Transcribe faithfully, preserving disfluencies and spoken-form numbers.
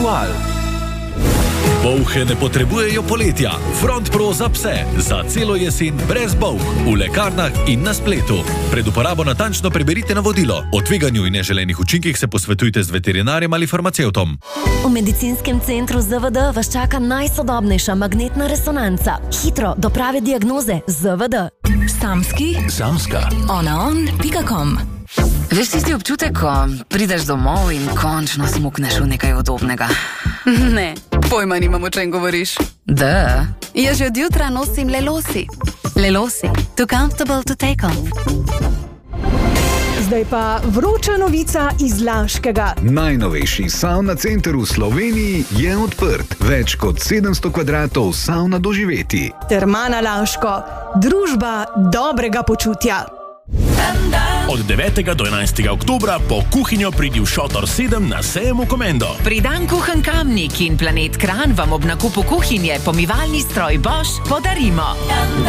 Bolhe ne potrebujejo poletja. Front Pro za pse. Za celo jesen brez bolh. V lekarnah in na spletu. Pred uporabo natančno preberite navodilo. O tveganju in neželenih učinkih se posvetujte z veterinarjem ali farmacevtom. V medicinskem centru Z V D vas čaka najsodobnejša magnetna resonanca. Hitro do prave diagnoze Z V D. Samski, Samska. onaon pika com. Veš tisti občutek, ko prideš domov in končno smukneš v nekaj udobnega? Ne, pojma nimam, o čem govoriš. Da. Jaz že od jutra nosim Lelosi. Lelosi, too comfortable to take off. Zdaj pa vroča novica iz Laškega. Najnovejši savna center v Sloveniji je odprt. Več kot sedemsto kvadratov savna doživeti. Termana Laško, družba dobrega počutja. Od devetega do enajstega oktobra po kuhinjo pridi v Šotor sedem na sejem v Komendo. Pridan Kuchen Kamnik in Planet Kran vam ob nakupu kuhinje pomivalni stroj Bosch podarimo.